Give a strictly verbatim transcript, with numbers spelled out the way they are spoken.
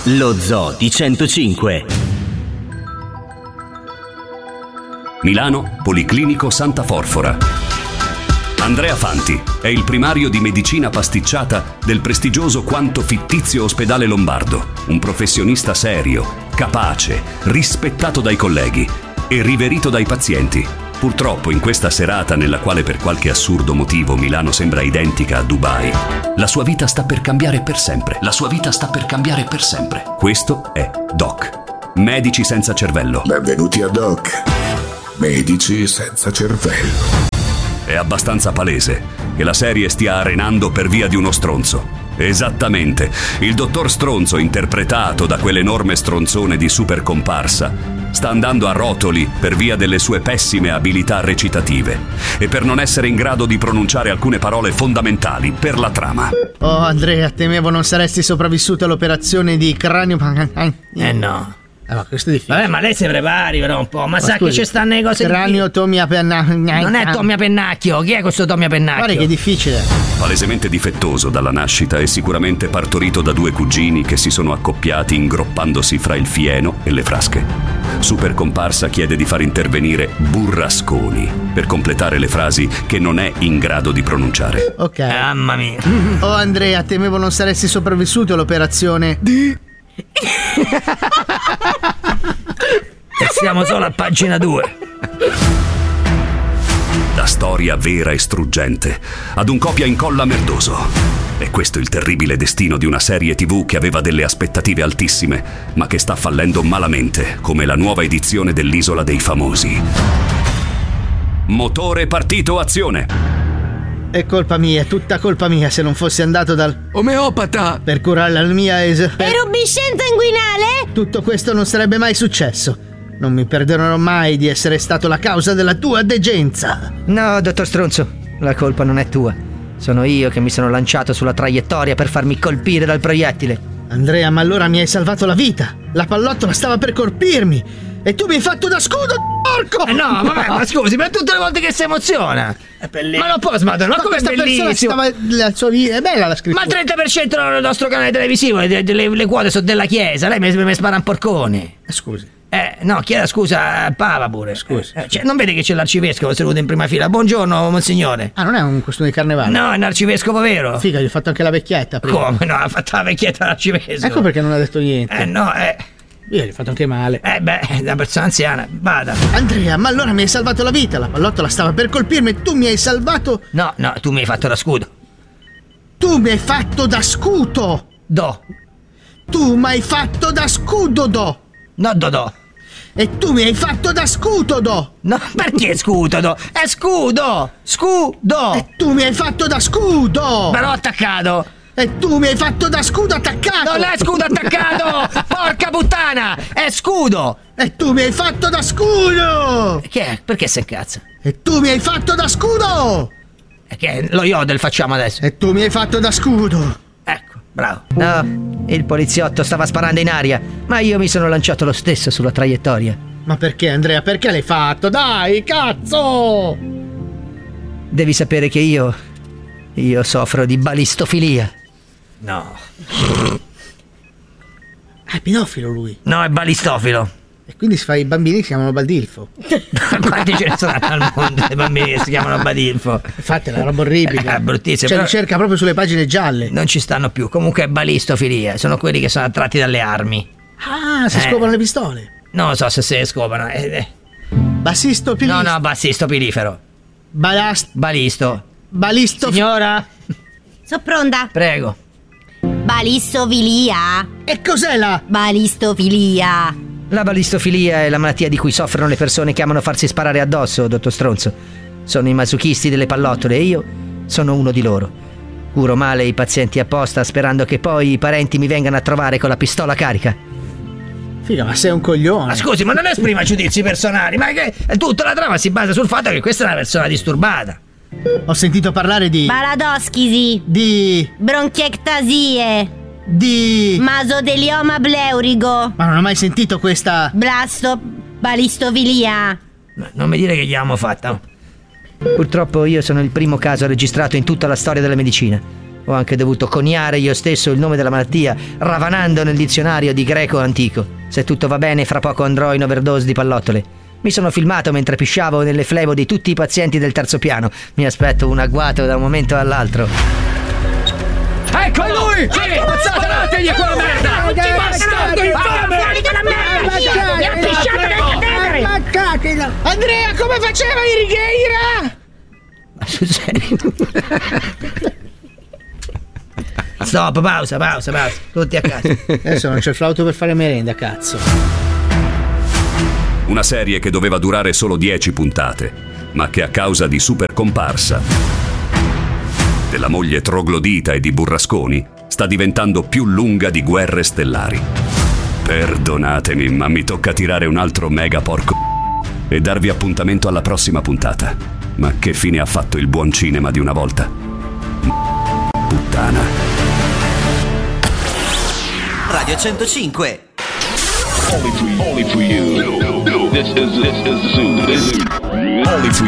Lo Zoo di centocinque. Milano, Policlinico Santa Forfora. Andrea Fanti è il primario di medicina pasticciata del prestigioso quanto fittizio ospedale lombardo, un professionista serio, capace, rispettato dai colleghi e riverito dai pazienti. Purtroppo in questa serata nella quale per qualche assurdo motivo Milano sembra identica a Dubai, la sua vita sta per cambiare per sempre. La sua vita sta per cambiare per sempre. Questo è Doc, Medici senza cervello. Benvenuti a Doc, Medici senza cervello. È abbastanza palese che la serie stia arenando per via di uno stronzo. Esattamente, il dottor Stronzo, interpretato da quell'enorme stronzone di super comparsa, sta andando a rotoli per via delle sue pessime abilità recitative e per non essere in grado di pronunciare alcune parole fondamentali per la trama. Oh Andrea, temevo non saresti sopravvissuto all'operazione di cranio. Eh no. Allora, questo è difficile. Vabbè, ma lei si prepari però un po'. Ma, ma sa scusi, che ci stanno le cose cranio Tommy a Pennacchio. Non è Tommy a Pennacchio. Chi è questo Tommy a Pennacchio? Guarda che è difficile. Palesemente difettoso dalla nascita e sicuramente partorito da due cugini che si sono accoppiati ingroppandosi fra il fieno e le frasche. Super comparsa chiede di far intervenire Burrasconi per completare le frasi che non è in grado di pronunciare. Ok. Mamma mia. Oh Andrea, temevo non saresti sopravvissuto all'operazione di... E siamo solo a pagina due. La storia vera e struggente ad un copia incolla merdoso. E questo il terribile destino di una serie tivù che aveva delle aspettative altissime, ma che sta fallendo malamente, come la nuova edizione dell'Isola dei Famosi. Motore partito, azione! È colpa mia, è tutta colpa mia se non fossi andato dal omeopata per curare la mia es... per... erubescenza inguinale? Tutto questo non sarebbe mai successo. Non mi perdonerò mai di essere stato la causa della tua degenza. No, dottor Stronzo, la colpa non è tua. Sono io che mi sono lanciato sulla traiettoria per farmi colpire dal proiettile. Andrea, ma allora mi hai salvato la vita. La pallottola stava per colpirmi e tu mi hai fatto da scudo, porco! Eh no, vabbè, ma scusi, per tutte le volte che si emoziona. È bellissimo. Ma non può smadare, ma, ma come è bellissimo? Stava, la sua vita, è bella la scrittura. Ma il trenta per cento del nostro canale televisivo, le, le, le quote sono della chiesa. Lei mi, mi spara un porcone. Scusi. Eh, no, chieda scusa a Papa pure. Scusi. Eh, cioè, non vede che c'è l'arcivescovo seduto in prima fila? Buongiorno, monsignore. Ah, non è un costume di carnevale? No, è un arcivescovo vero. Figa, gli ho fatto anche la vecchietta prima. Come no? Ha fatto la vecchietta l'arcivescovo. Ecco perché non ha detto niente. Eh, no, eh. Io gli ho fatto anche male. Eh beh, da persona anziana, vada. Andrea, ma allora mi hai salvato la vita. La pallottola stava per colpirmi e tu mi hai salvato. No, no, tu mi hai fatto da scudo. Tu mi hai fatto da scudo. Do. Tu mi hai fatto da scudo, do. No, do, do. E tu mi hai fatto da scudo, do. No, perché scudo, do? È scudo. Scudo. E tu mi hai fatto da scudo. Però attaccato. E tu mi hai fatto da scudo attaccato. Non è scudo attaccato. Porca puttana. È scudo. E tu mi hai fatto da scudo. Che è? Perché si incazza? E tu mi hai fatto da scudo. E che lo yodel facciamo adesso? E tu mi hai fatto da scudo. Ecco, bravo. No, il poliziotto stava sparando in aria, ma io mi sono lanciato lo stesso sulla traiettoria. Ma perché, Andrea? Perché l'hai fatto? Dai, cazzo! Devi sapere che io... Io soffro di balistofilia. No. È pedofilo lui. No, è balistofilo. E quindi si fa i bambini che si chiamano Badilfo. Quanti ce ne saranno al mondo dei bambini che si chiamano Badilfo? Infatti è una roba orribile. È bruttissimo. Cioè però... li cerca proprio sulle pagine gialle. Non ci stanno più. Comunque è balistofilia. Sono quelli che sono attratti dalle armi. Ah, si eh. scopano le pistole. Non lo so se si scopano. Eh, eh. Bassisto pilifero. No, no, bassisto pilifero. Balast... Balisto. Balisto. Signora? Sono pronta. Prego. Balistofilia. E cos'è la balistofilia? La balistofilia è la malattia di cui soffrono le persone che amano farsi sparare addosso, dottor Stronzo. Sono i masochisti delle pallottole e io sono uno di loro. Curo male i pazienti apposta sperando che poi i parenti mi vengano a trovare con la pistola carica. Figa, ma sei un coglione. Ma scusi, ma non esprima giudizi personali, ma che tutta la trama si basa sul fatto che questa è una persona disturbata. Ho sentito parlare di Baladoschisi. Di bronchiectasie. Di masodelioma pleurico. Ma non ho mai sentito questa Blasto balistofilia. Non mi dire che gli abbiamo fatta. Purtroppo io sono il primo caso registrato in tutta la storia della medicina. Ho anche dovuto coniare io stesso il nome della malattia, ravanando nel dizionario di greco antico. Se tutto va bene, fra poco andrò in overdose di pallottole. Mi sono filmato mentre pisciavo nelle flebo di tutti i pazienti del terzo piano. Mi aspetto un agguato da un momento all'altro. Ecco lui! Sì, sparategli quella merda! Ti bastardo infame! Fuori dalla merda! Mi ha pisciato nel cadavere! Ammazzatelo! Andrea, come faceva Irigheira? Ma sul serio? Stop, pausa, pausa, pausa. Tutti a casa. Adesso non c'è il flauto per fare merenda, cazzo. Una serie che doveva durare solo dieci puntate, ma che a causa di super comparsa della moglie troglodita e di burrasconi sta diventando più lunga di Guerre Stellari. Perdonatemi, ma mi tocca tirare un altro mega porco e darvi appuntamento alla prossima puntata. Ma che fine ha fatto il buon cinema di una volta? Puttana. Radio centocinque. Only for, only for you. This is, this is Zoo. This is only for